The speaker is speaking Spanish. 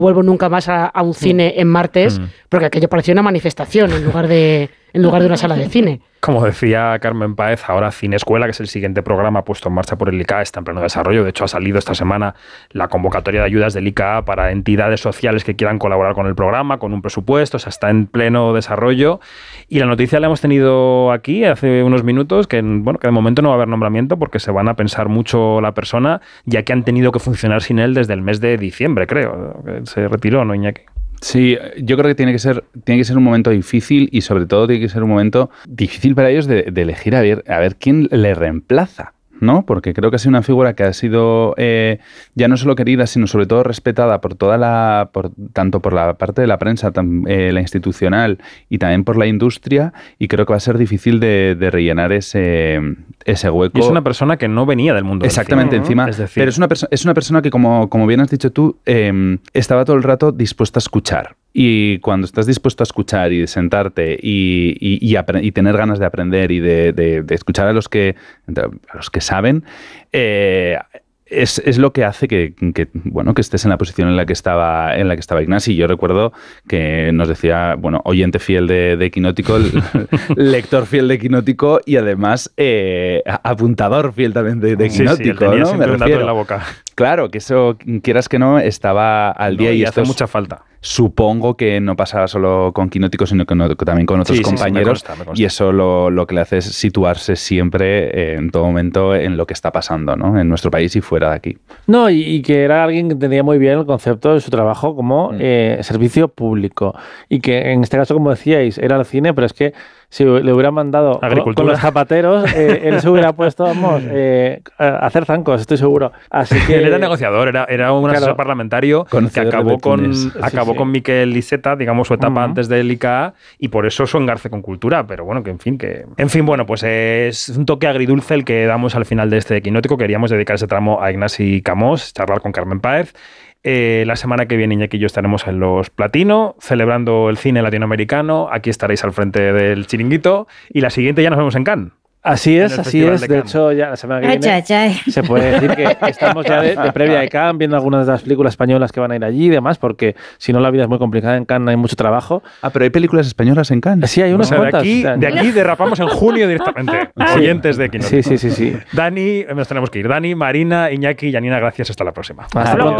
vuelvo nunca más a un cine en martes, porque aquello parecía una manifestación en lugar de una sala de cine. Como decía Carmen Páez, ahora Cine Escuela, que es el siguiente programa puesto en marcha por el ICA, está en pleno desarrollo. De hecho, ha salido esta semana la convocatoria de ayudas del ICA para entidades sociales que quieran colaborar con el programa, con un presupuesto. O sea, está en pleno desarrollo. Y la noticia la hemos tenido aquí hace unos minutos, que de momento no va a haber nombramiento porque se van a pensar mucho la persona, ya que han tenido que funcionar sin él desde el mes de diciembre, creo. Se retiró, ¿no, Iñaki? Sí, yo creo que tiene que ser un momento difícil y sobre todo tiene que ser un momento difícil para ellos de elegir a ver quién le reemplaza, ¿no? Porque creo que ha sido una figura que ha sido ya no solo querida, sino sobre todo respetada por tanto por la parte de la prensa, la institucional y también por la industria, y creo que va a ser difícil de rellenar ese hueco. Y es una persona que no venía del mundo exactamente del cine, encima, pero es una persona que como bien has dicho tú, estaba todo el rato dispuesta a escuchar. Y cuando estás dispuesto a escuchar y de sentarte y tener ganas de aprender y de escuchar a los que saben, es lo que hace que estés en la posición en la que estaba Ignasi. Yo recuerdo que nos decía, oyente fiel de Quinótico, lector fiel de Quinótico y además apuntador fiel también de Quinótico, tenía ¿no? siempre un dato en la boca. Claro, que eso, quieras que no, estaba al día y hace mucha falta. Supongo que no pasaba solo con Quinótico, sino que también con otros compañeros. Me consta. Y eso lo que le hace es situarse siempre, en todo momento, en lo que está pasando, ¿no? En nuestro país y fuera de aquí. No, y que era alguien que entendía muy bien el concepto de su trabajo como servicio público. Y que en este caso, como decíais, era el cine, pero es que si le hubieran mandado con los zapateros, él se hubiera puesto, a hacer zancos, estoy seguro. Así que él era negociador, era un asesor parlamentario que acabó con Miquel Iceta, digamos, su etapa antes del ICA, y por eso su engarce con cultura. Pero bueno, pues es un toque agridulce el que damos al final de este Quinótico. Queríamos dedicar ese tramo a Ignasi Camós, charlar con Carmen Páez. La semana que viene, Iñaki y yo estaremos en Los Platino, celebrando el cine latinoamericano. Aquí estaréis al frente del chiringuito. Y la siguiente ya nos vemos en Cannes. Así es. De hecho, ya la semana que viene se puede decir que estamos ya de previa de Cannes, viendo algunas de las películas españolas que van a ir allí y demás, porque si no la vida es muy complicada en Cannes, hay mucho trabajo. Pero hay películas españolas en Cannes. Sí, hay unas cuantas. De aquí derrapamos en junio directamente. Oyentes de Quinótico. Sí. Dani, nos tenemos que ir. Dani, Marina, Iñaki y Janina, gracias. Hasta la próxima. Hasta pronto.